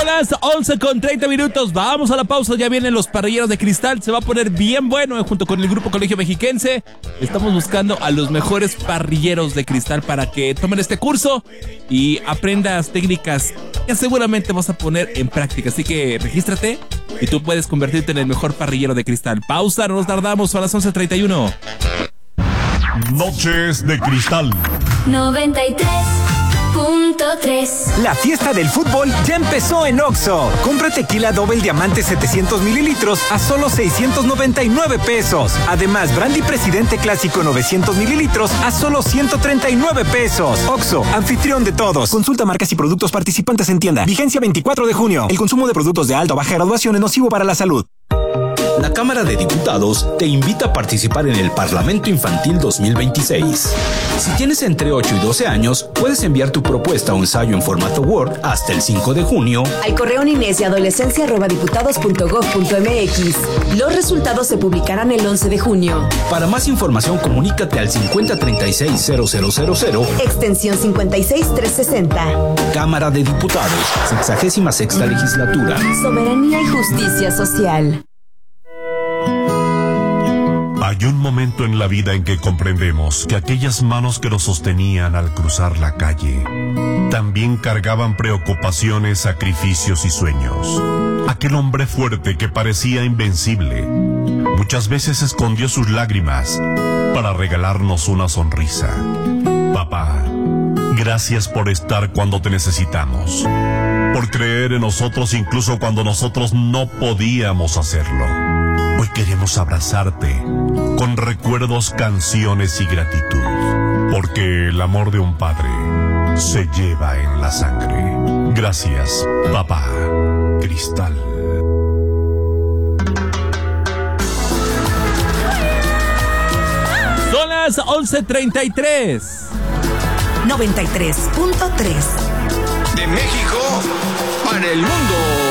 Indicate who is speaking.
Speaker 1: las 11:30. Vamos a la pausa. Ya vienen los parrilleros de cristal. Se va a poner bien bueno junto con el Grupo Colegio Mexiquense. Estamos buscando a los mejores parrilleros de cristal para que tomen este curso y aprendas técnicas que seguramente vas a poner en práctica. Así que regístrate y tú puedes convertirte en el mejor parrillero de cristal. Pausa, no nos tardamos. A las 11:31.
Speaker 2: Noches de Cristal
Speaker 3: 93.3.
Speaker 4: La fiesta del fútbol ya empezó en Oxxo. Compra tequila Double Diamante 700 mililitros a solo 699 pesos. Además, Brandy Presidente Clásico 900 mililitros a solo 139 pesos. Oxxo, anfitrión de todos. Consulta marcas y productos participantes en tienda. Vigencia 24 de junio. El consumo de productos de alta o baja graduación es nocivo para la salud.
Speaker 5: La Cámara de Diputados te invita a participar en el Parlamento Infantil 2026. Si tienes entre 8 y 12 años, puedes enviar tu propuesta o ensayo en formato Word hasta el 5 de junio
Speaker 3: al correo ninesyadolescencia@diputados.gov.mx. Los resultados se publicarán el 11 de junio.
Speaker 5: Para más información, comunícate al 5036-0000,
Speaker 3: extensión 56360.
Speaker 5: Cámara de Diputados, 66ª legislatura.
Speaker 3: Soberanía y justicia social.
Speaker 2: Hay un momento en la vida en que comprendemos que aquellas manos que nos sostenían al cruzar la calle también cargaban preocupaciones, sacrificios y sueños. Aquel hombre fuerte que parecía invencible muchas veces escondió sus lágrimas para regalarnos una sonrisa. Papá, gracias por estar cuando te necesitamos, por creer en nosotros incluso cuando nosotros no podíamos hacerlo. Hoy queremos abrazarte con recuerdos, canciones y gratitud, porque el amor de un padre se lleva en la sangre. Gracias, papá. Cristal.
Speaker 1: Son las 11:33.
Speaker 3: 93.3.
Speaker 6: De México para el mundo.